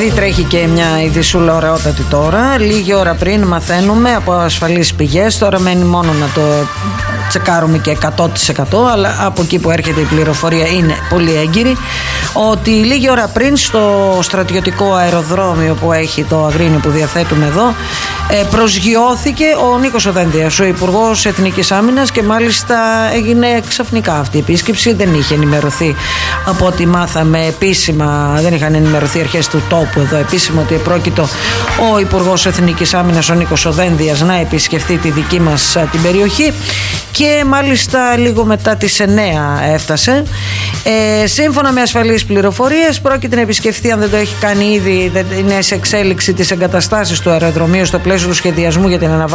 γιατί τρέχει και μια ειδησούλα ωραιότατη τώρα. Λίγη ώρα πριν μαθαίνουμε από ασφαλείς πηγές, τώρα μένει μόνο να το τσεκάρουμε και 100%, αλλά από εκεί που έρχεται η πληροφορία είναι πολύ έγκυρη, ότι λίγη ώρα πριν στο στρατιωτικό αεροδρόμιο που έχει το Αγρίνιο που διαθέτουμε εδώ, προσγειώθηκε ο Νίκος ο Δένδιας, ο Υπουργός Εθνικής Άμυνας, και μάλιστα έγινε ξαφνικά αυτή η επίσκεψη. Δεν είχε ενημερωθεί, από ό,τι μάθαμε επίσημα, δεν είχαν ενημερωθεί αρχές του τόπου εδώ επίσημα ότι επρόκειτο ο Υπουργός Εθνικής Άμυνας, ο Νίκος ο Δένδιας, να επισκεφθεί τη δική μας την περιοχή, και μάλιστα λίγο μετά τις 9 έφτασε. Σύμφωνα με ασφαλείς πληροφορίες, πρόκειται να επισκεφθεί, αν δεν το έχει κάνει ήδη, είναι σε εξέλιξη, τις εγκαταστάσεις του αεροδρομίου στο πλαίσιο του σχεδιασμού για την αναβάθμιση